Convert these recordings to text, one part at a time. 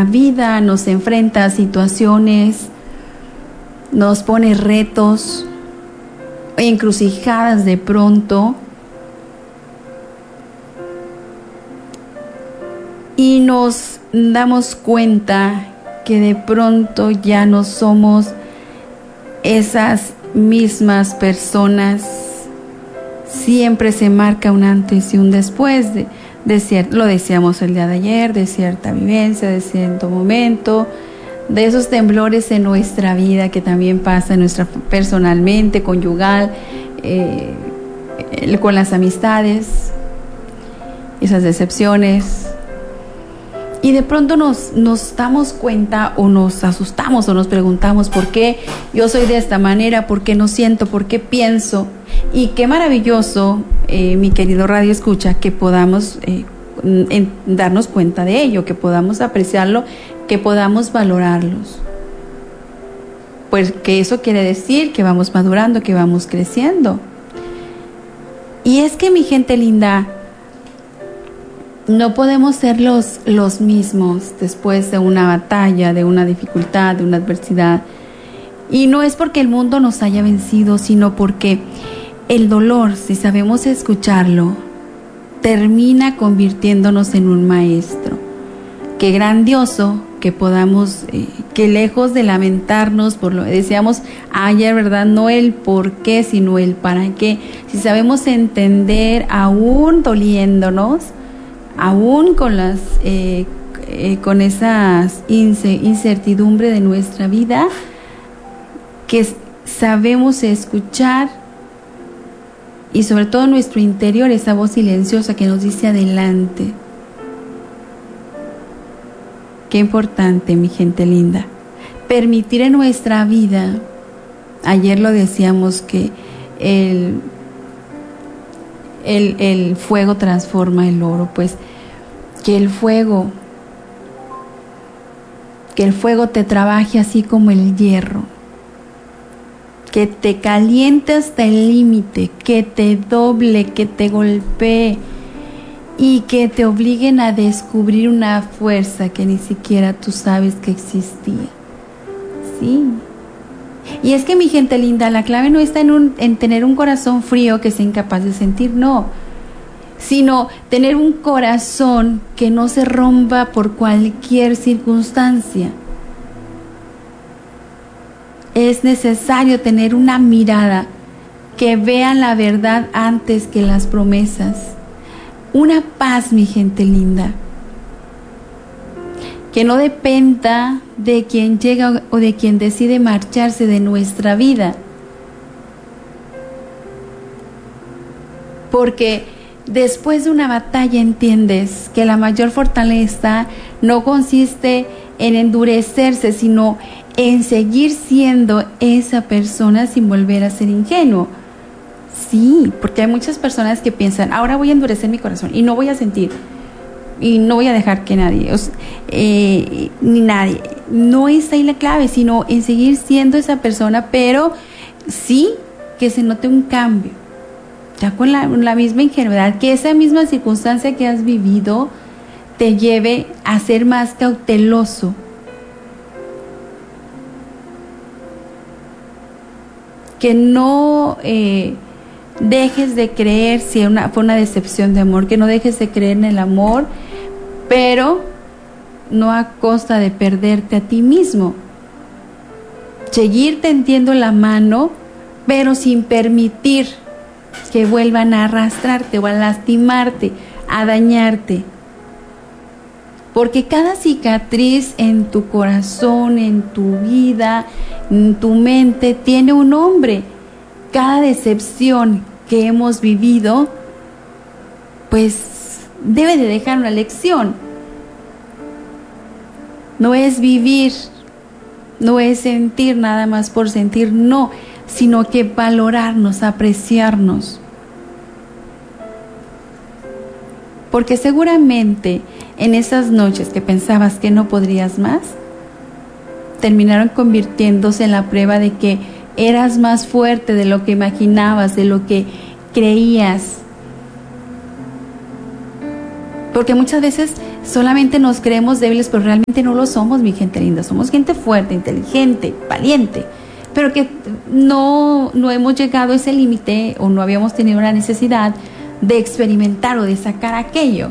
vida nos enfrenta a situaciones, nos pone retos, encrucijadas de pronto, y nos damos cuenta que de pronto ya no somos esas mismas personas. Siempre se marca un antes y un después lo decíamos el día de ayer, de cierta vivencia, de cierto momento, de esos temblores en nuestra vida que también pasa en personalmente, conyugal, con las amistades, esas decepciones. Y de pronto nos damos cuenta o nos asustamos o nos preguntamos por qué yo soy de esta manera, por qué no siento, por qué pienso. Y qué maravilloso, mi querido Radio Escucha, que podamos darnos cuenta de ello, que podamos apreciarlo, que podamos valorarlos. Pues que eso quiere decir que vamos madurando, que vamos creciendo. Y es que, mi gente linda, no podemos ser los mismos después de una batalla, de una dificultad, de una adversidad. Y no es porque el mundo nos haya vencido, sino porque el dolor, si sabemos escucharlo, termina convirtiéndonos en un maestro. Qué grandioso que podamos, que lejos de lamentarnos por lo que decíamos ayer, ¿verdad? No el por qué, sino el para qué. Si sabemos entender, aún doliéndonos, aún con con esas incertidumbre de nuestra vida, que sabemos escuchar, y sobre todo en nuestro interior, esa voz silenciosa que nos dice adelante. Qué importante, mi gente linda, permitir en nuestra vida. Ayer lo decíamos, que el fuego transforma el oro, pues que el fuego te trabaje así como el hierro, que te caliente hasta el límite, que te doble, que te golpee y que te obliguen a descubrir una fuerza que ni siquiera tú sabes que existía. Sí. Y es que, mi gente linda, la clave no está en tener un corazón frío que sea incapaz de sentir, no, sino tener un corazón que no se rompa por cualquier circunstancia. Es necesario tener una mirada que vea la verdad antes que las promesas. Una paz, mi gente linda, que no dependa de quien llega o de quien decide marcharse de nuestra vida. Porque después de una batalla entiendes que la mayor fortaleza no consiste en endurecerse, sino en seguir siendo esa persona sin volver a ser ingenuo. Sí, porque hay muchas personas que piensan, ahora voy a endurecer mi corazón y no voy a sentir y no voy a dejar que nadie, ni nadie. No es ahí la clave, sino en seguir siendo esa persona, pero sí que se note un cambio, ya con la misma ingenuidad, que esa misma circunstancia que has vivido te lleve a ser más cauteloso. Que no dejes de creer si fue una decepción de amor, que no dejes de creer en el amor, pero no a costa de perderte a ti mismo. Seguir tendiendo la mano, pero sin permitir que vuelvan a arrastrarte o a lastimarte, a dañarte. Porque cada cicatriz en tu corazón, en tu vida, en tu mente, tiene un nombre. Cada decepción que hemos vivido, pues debe de dejar una lección. No es vivir, no es sentir nada más por sentir, no, sino que valorarnos, apreciarnos. Porque seguramente en esas noches que pensabas que no podrías más, terminaron convirtiéndose en la prueba de que eras más fuerte de lo que imaginabas, de lo que creías. Porque muchas veces Solamente nos creemos débiles, pero realmente no lo somos, mi gente linda. Somos gente fuerte, inteligente, valiente, pero que no hemos llegado a ese límite o no habíamos tenido la necesidad de experimentar o de sacar aquello.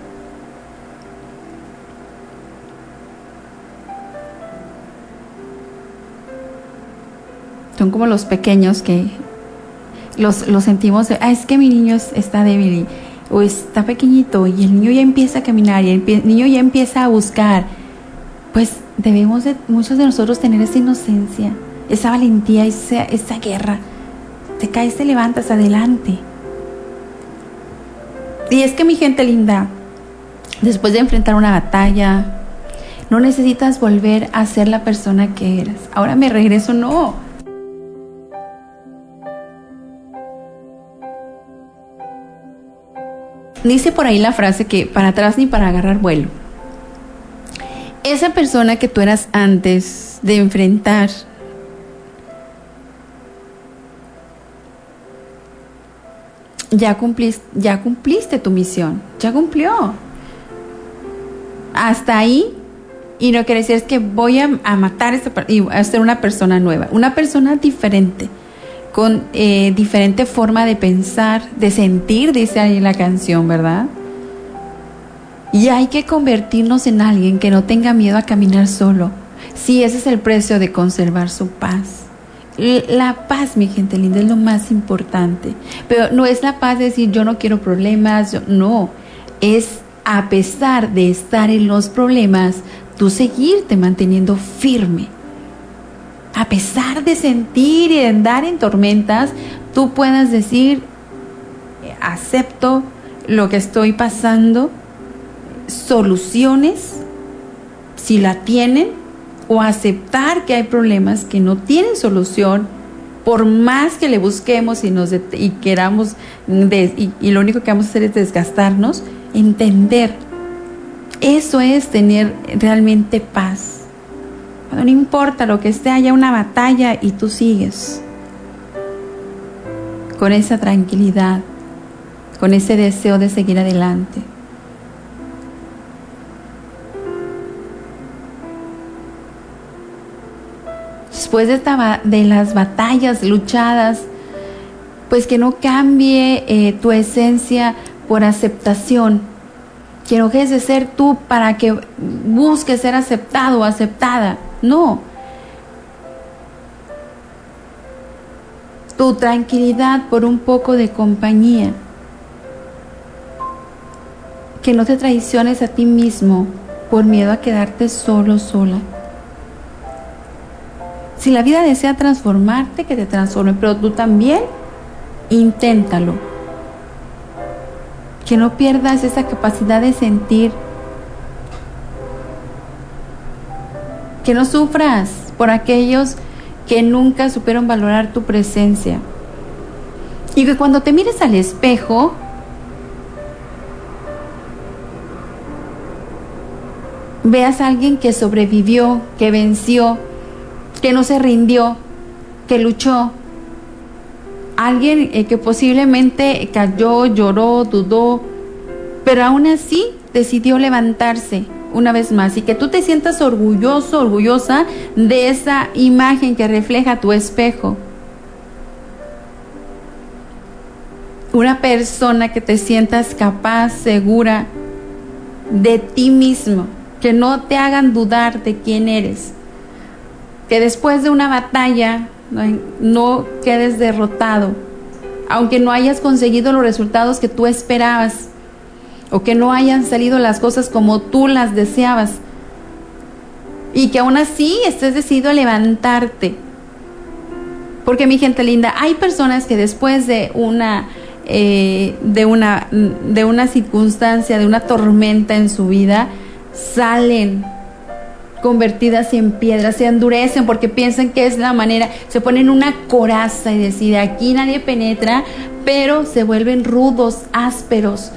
Son como los pequeños que los sentimos, es que mi niño está débil o está pequeñito y el niño ya empieza a caminar y el niño ya empieza a buscar. Pues debemos muchos de nosotros tener esa inocencia, esa valentía, esa guerra. Te caes, te levantas, adelante. Y es que, mi gente linda, después de enfrentar una batalla, no necesitas volver a ser la persona que eras. Ahora me regreso, no. Dice por ahí la frase que para atrás ni para agarrar vuelo. Esa persona que tú eras antes de enfrentar ya cumpliste tu misión, ya cumplió. Hasta ahí, y no quiere decir es que voy a matar y a ser una persona nueva, una persona diferente, con diferente forma de pensar, de sentir, dice ahí la canción, ¿verdad? Y hay que convertirnos en alguien que no tenga miedo a caminar solo. Sí, ese es el precio de conservar su paz. La paz, mi gente linda, es lo más importante. Pero no es la paz de decir yo no quiero problemas, no. Es a pesar de estar en los problemas, tú seguirte manteniendo firme. A pesar de sentir y de andar en tormentas, tú puedas decir, acepto lo que estoy pasando, soluciones, si la tienen, o aceptar que hay problemas que no tienen solución, por más que le busquemos y queramos, y lo único que vamos a hacer es desgastarnos, entender. Eso es tener realmente paz. Cuando no importa lo que esté, haya una batalla y tú sigues con esa tranquilidad, con ese deseo de seguir adelante. Después de las batallas luchadas, pues que no cambie tu esencia por aceptación, que no dejes de ser tú para que busques ser aceptado o aceptada. No. Tu tranquilidad por un poco de compañía. Que no te traiciones a ti mismo por miedo a quedarte solo, sola. Si la vida desea transformarte, que te transforme, pero tú también inténtalo. Que no pierdas esa capacidad de sentir. Que no sufras por aquellos que nunca supieron valorar tu presencia. Y que cuando te mires al espejo, veas a alguien que sobrevivió, que venció, que no se rindió, que luchó. Alguien que posiblemente cayó, lloró, dudó, pero aún así decidió levantarse una vez más, y que tú te sientas orgulloso, orgullosa de esa imagen que refleja tu espejo. Una persona que te sientas capaz, segura de ti mismo, que no te hagan dudar de quién eres. Que después de una batalla no quedes derrotado, aunque no hayas conseguido los resultados que tú esperabas, o que no hayan salido las cosas como tú las deseabas, y que aún así estés decidido a levantarte. Porque, mi gente linda, hay personas que después de una circunstancia, de una tormenta en su vida, salen convertidas en piedras, se endurecen porque piensan que es la manera, se ponen una coraza y deciden aquí nadie penetra, pero se vuelven rudos, ásperos.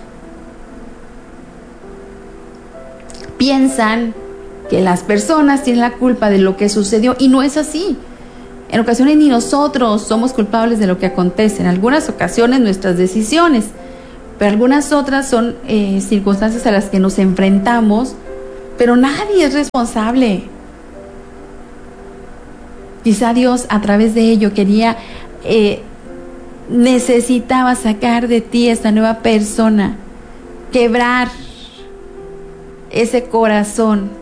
Piensan que las personas tienen la culpa de lo que sucedió, y no es así. En ocasiones ni nosotros somos culpables de lo que acontece, en algunas ocasiones nuestras decisiones, pero algunas otras son circunstancias a las que nos enfrentamos, pero nadie es responsable. Quizá Dios a través de ello necesitaba sacar de ti esta nueva persona, quebrar ese corazón.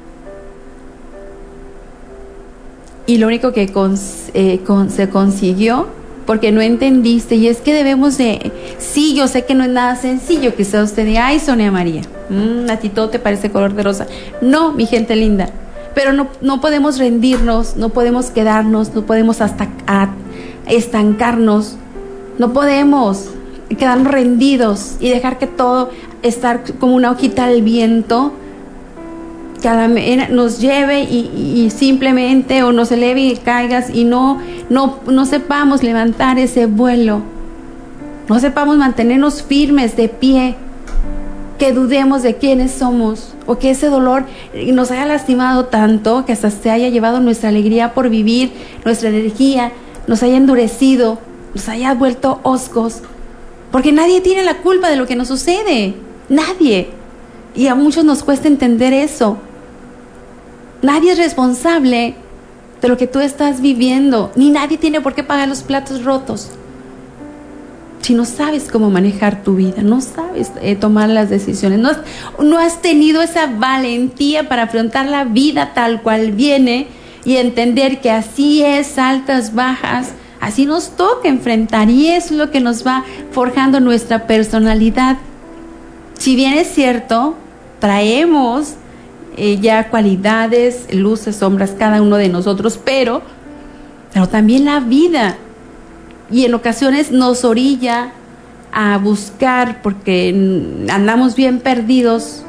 Y lo único que se consiguió, porque no entendiste, y es que debemos de... Sí, yo sé que no es nada sencillo, quizá usted diga, ay, Sonia María, a ti todo te parece color de rosa. No, mi gente linda, pero no podemos rendirnos, no podemos quedarnos, no podemos hasta estancarnos, no podemos quedarnos rendidos y dejar que todo estar como una hojita al viento, que nos lleve y simplemente o nos eleve y caigas y no sepamos levantar ese vuelo, no sepamos mantenernos firmes de pie, que dudemos de quiénes somos o que ese dolor nos haya lastimado tanto que hasta se haya llevado nuestra alegría por vivir, nuestra energía, nos haya endurecido, nos haya vuelto hoscos, porque nadie tiene la culpa de lo que nos sucede, nadie, y a muchos nos cuesta entender eso. Nadie es responsable de lo que tú estás viviendo, ni nadie tiene por qué pagar los platos rotos. Si no sabes cómo manejar tu vida, no sabes tomar las decisiones, no has tenido esa valentía para afrontar la vida tal cual viene y entender que así es, altas, bajas, así nos toca enfrentar, y eso es lo que nos va forjando nuestra personalidad. Si bien es cierto, traemos ya cualidades, luces, sombras, cada uno de nosotros, pero también la vida, y en ocasiones nos orilla a buscar, porque andamos bien perdidos,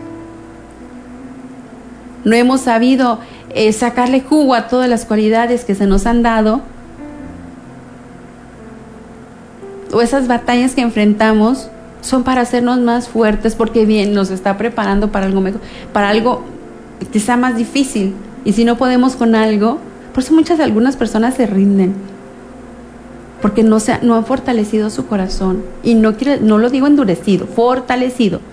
no hemos sabido sacarle jugo a todas las cualidades que se nos han dado, o esas batallas que enfrentamos son para hacernos más fuertes, porque bien nos está preparando para algo mejor, para algo quizá más difícil. Y si no podemos con algo, por eso algunas personas se rinden, porque no han fortalecido su corazón, y no lo digo endurecido, fortalecido,